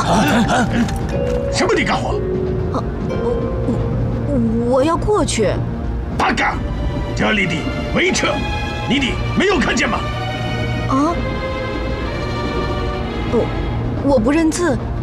什么地干活？ 我要过去。 八嘎！这里的围车，你的没有看见吗？ 啊！我不认字，